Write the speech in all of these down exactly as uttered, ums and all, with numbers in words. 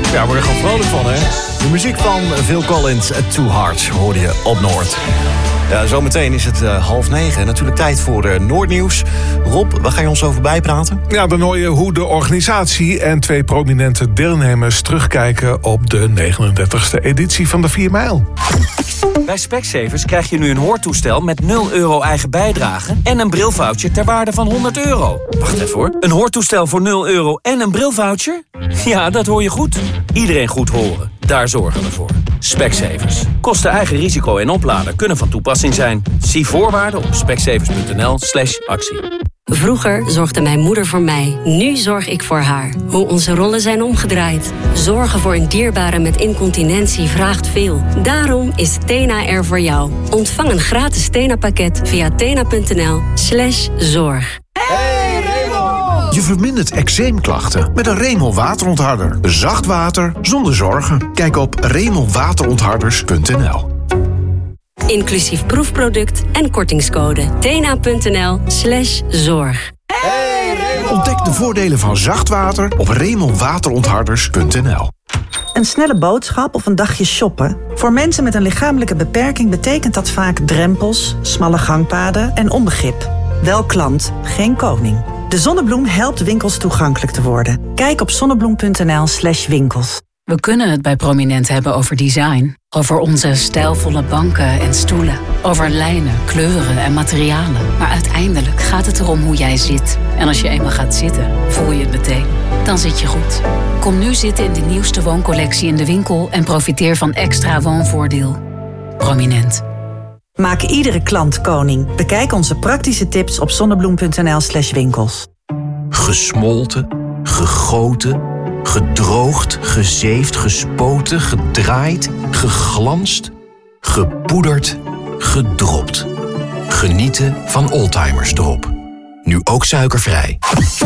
Ja, we worden er gewoon vrolijk van, hè? De muziek van Phil Collins, Too Hard, hoorde je op Noord. Ja, zometeen is het uh, half negen. Natuurlijk tijd voor uh, Noordnieuws. Rob, waar ga je ons over bijpraten? Ja, dan hoor je hoe de organisatie en twee prominente deelnemers terugkijken op de negenendertigste editie van de vier mijl. Bij Specsavers krijg je nu een hoortoestel met nul euro eigen bijdrage en een brilvoucher ter waarde van honderd euro. Wacht even hoor. Een hoortoestel voor nul euro en een brilvoucher? Ja, dat hoor je goed. Iedereen goed horen. Daar zorgen we voor. Specsavers. Kosten eigen risico en oplader kunnen van toepassing zijn. Zie voorwaarden op specsavers.nl slash actie. Vroeger zorgde mijn moeder voor mij. Nu zorg ik voor haar. Hoe onze rollen zijn omgedraaid. Zorgen voor een dierbare met incontinentie vraagt veel. Daarom is Tena er voor jou. Ontvang een gratis Tena-pakket via tena.nl slash zorg. Hey Remo! Je vermindert eczeemklachten met een Remel waterontharder. Zacht water zonder zorgen. Kijk op remolwaterontharders punt n l. Inclusief proefproduct en kortingscode. tena.nl slash zorg. Hey, ontdek de voordelen van zacht water op remolwaterontharders punt n l. Een snelle boodschap of een dagje shoppen? Voor mensen met een lichamelijke beperking betekent dat vaak drempels, smalle gangpaden en onbegrip. Wel klant, geen koning. De Zonnebloem helpt winkels toegankelijk te worden. Kijk op zonnebloem.nl slash winkels. We kunnen het bij Prominent hebben over design. Over onze stijlvolle banken en stoelen. Over lijnen, kleuren en materialen. Maar uiteindelijk gaat het erom hoe jij zit. En als je eenmaal gaat zitten, voel je het meteen. Dan zit je goed. Kom nu zitten in de nieuwste wooncollectie in de winkel... en profiteer van extra woonvoordeel. Prominent. Maak iedere klant koning. Bekijk onze praktische tips op zonnebloem.nl slash winkels. Gesmolten, gegoten, gedroogd, gezeefd, gespoten, gedraaid, geglanst, gepoederd, gedropt. Genieten van Oldtimers Drop. Nu ook suikervrij.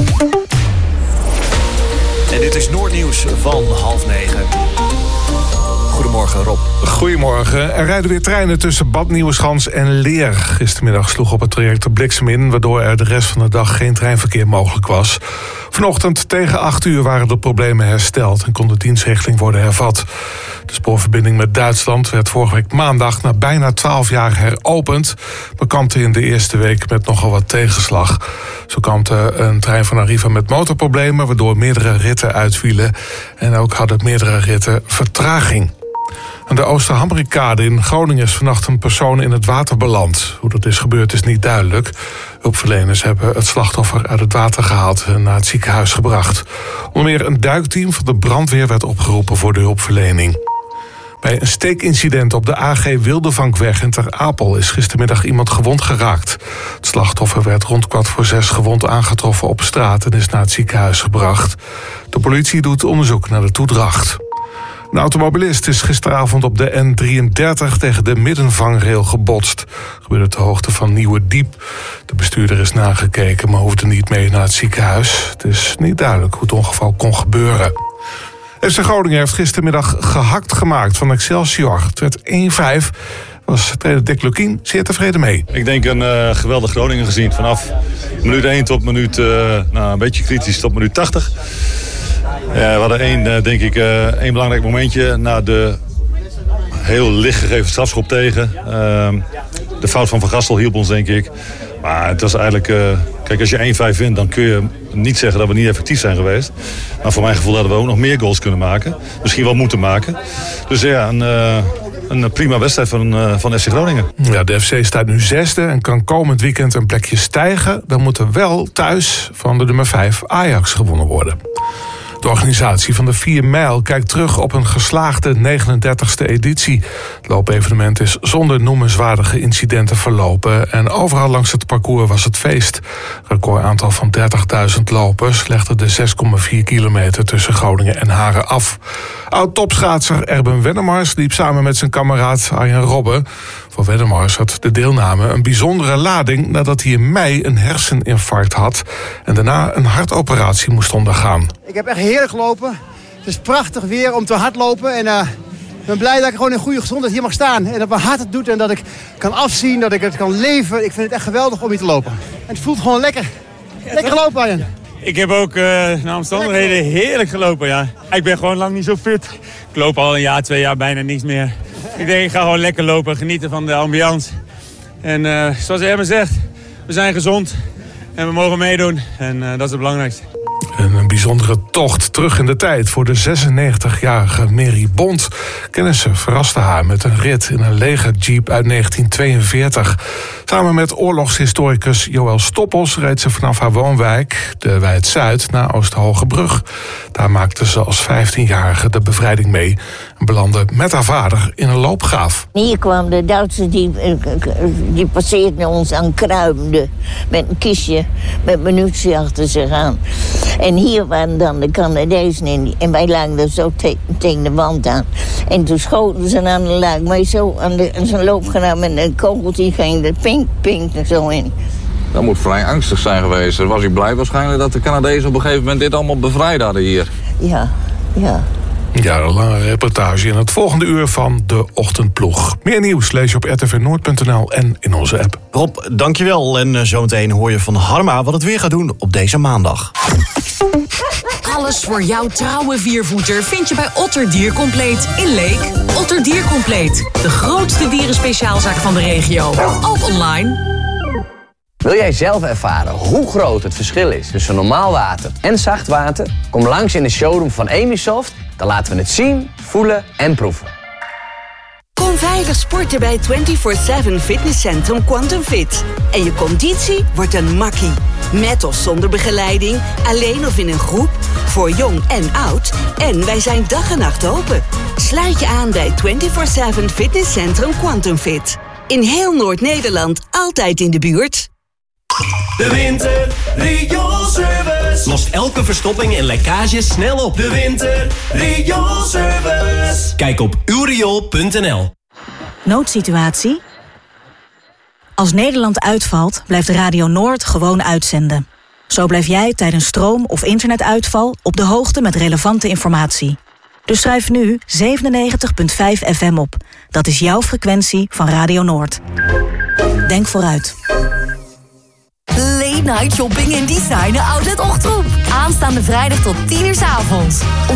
En dit is Noordnieuws van half negen. Goedemorgen Rob. Goedemorgen. Er rijden weer treinen tussen Bad Nieuweschans en Leer. Gistermiddag sloeg op het traject de bliksem in... waardoor er de rest van de dag geen treinverkeer mogelijk was. Vanochtend tegen acht uur waren de problemen hersteld... en kon de dienstregeling worden hervat. De spoorverbinding met Duitsland werd vorige week maandag... na bijna twaalf jaar heropend... maar kampte in de eerste week met nogal wat tegenslag. Zo kampte een trein van Arriva met motorproblemen... waardoor meerdere ritten uitvielen... en ook hadden meerdere ritten vertraging. Aan de Oosterhammerikade in Groningen is vannacht een persoon in het water beland. Hoe dat is gebeurd is niet duidelijk. Hulpverleners hebben het slachtoffer uit het water gehaald en naar het ziekenhuis gebracht. Onder meer een duikteam van de brandweer werd opgeroepen voor de hulpverlening. Bij een steekincident op de A G Wildevankweg in Ter Apel is gistermiddag iemand gewond geraakt. Het slachtoffer werd rond kwart voor zes gewond aangetroffen op straat en is naar het ziekenhuis gebracht. De politie doet onderzoek naar de toedracht. Een automobilist is gisteravond op de N drieëndertig tegen de middenvangrail gebotst. Gebeurde ter hoogte van Nieuwe Diep. De bestuurder is nagekeken, maar hoefde niet mee naar het ziekenhuis. Het is niet duidelijk hoe het ongeval kon gebeuren. F C Groningen heeft gistermiddag gehakt gemaakt van Excelsior. Het werd één vijf. Was trainer Dick Lukien zeer tevreden mee. Ik denk een uh, geweldig Groningen gezien. Vanaf minuut één tot minuut, uh, nou, een beetje kritisch, tot minuut tachtig. Ja, we hadden één, denk ik, één belangrijk momentje na de heel licht gegeven strafschop tegen. Uh, de fout van Van Gastel hielp ons, denk ik. Maar het was eigenlijk... Uh, kijk, als je één vijf wint, dan kun je niet zeggen dat we niet effectief zijn geweest. Maar voor mijn gevoel hadden we ook nog meer goals kunnen maken. Misschien wel moeten maken. Dus ja, een, uh, een prima wedstrijd van, uh, van F C Groningen. Ja, de F C staat nu zesde en kan komend weekend een plekje stijgen. Dan moet er wel thuis van de nummer vijf Ajax gewonnen worden. De organisatie van de vier mijl kijkt terug op een geslaagde negenendertigste editie. Het loopevenement is zonder noemenswaardige incidenten verlopen en overal langs het parcours was het feest. Record aantal van dertigduizend lopers legde de zes komma vier kilometer tussen Groningen en Haren af. Oud-topschaatser Erben Wennemars liep samen met zijn kameraad Arjen Robben. Voor Wennemars had de deelname een bijzondere lading nadat hij in mei een herseninfarct had en daarna een hartoperatie moest ondergaan. Ik heb echt heerlijk gelopen. Het is prachtig weer om te hardlopen. En uh, ik ben blij dat ik gewoon in goede gezondheid hier mag staan. En dat mijn hart het doet en dat ik kan afzien, dat ik het kan leven. Ik vind het echt geweldig om hier te lopen. En het voelt gewoon lekker. Lekker gelopen, Arjen. Ik heb ook uh, naar omstandigheden heerlijk gelopen, ja. Ik ben gewoon lang niet zo fit. Ik loop al een jaar, twee jaar bijna niks meer. Ik denk, ik ga gewoon lekker lopen, genieten van de ambiance. En uh, zoals Erben zegt, we zijn gezond en we mogen meedoen. En uh, dat is het belangrijkste. En een bijzondere tocht terug in de tijd voor de zesennegentigjarige Mary Bond. Kennissen verrasten haar met een rit in een legerjeep uit negentien tweeënveertig. Samen met oorlogshistoricus Joël Stoppels reed ze vanaf haar woonwijk, de Wijd-Zuid, naar Oosterhoogebrug. Daar maakte ze als vijftienjarige de bevrijding mee en belandde met haar vader in een loopgraaf. Hier kwam de Duitsers, die, die passeerden ons aan kruipende met een kistje met munitie achter zich aan. En hier waren dan de Canadezen in, en wij lagen er zo te, tegen de wand aan. En toen schoten ze aan de luik, maar zo aan, de, aan zijn loop gedaan met een kogeltje ging er pink, pink er zo in. Dat moet vrij angstig zijn geweest. Was hij blij waarschijnlijk dat de Canadezen op een gegeven moment dit allemaal bevrijd hadden hier? Ja, ja. Jarenlange reportage in het volgende uur van De Ochtendploeg. Meer nieuws lees je op r t v noord punt n l en in onze app. Rob, dankjewel. En uh, zometeen hoor je van Harma wat het weer gaat doen op deze maandag. Alles voor jouw trouwe viervoeter vind je bij Otter Diercompleet in Leek. Otter Diercompleet, de grootste dierenspeciaalzaak van de regio. Ook online. Wil jij zelf ervaren hoe groot het verschil is tussen normaal water en zacht water? Kom langs in de showroom van Emisoft, dan laten we het zien, voelen en proeven. Kom veilig sporten bij vierentwintig zeven fitnesscentrum Quantum Fit. En je conditie wordt een makkie. Met of zonder begeleiding, alleen of in een groep, voor jong en oud. En wij zijn dag en nacht open. Sluit je aan bij vierentwintig zeven fitnesscentrum Quantum Fit. In heel Noord-Nederland, altijd in de buurt. De Winter Rioolservice lost elke verstopping en lekkage snel op. De Winter Rioolservice. Kijk op uw riool punt n l. Noodsituatie? Als Nederland uitvalt, blijft Radio Noord gewoon uitzenden. Zo blijf jij tijdens stroom- of internetuitval op de hoogte met relevante informatie. Dus schrijf nu zevenennegentig komma vijf F M op. Dat is jouw frequentie van Radio Noord. Denk vooruit. Late night shopping in Designer Outlet Ochtroep. Aanstaande vrijdag tot tien uur 's avonds.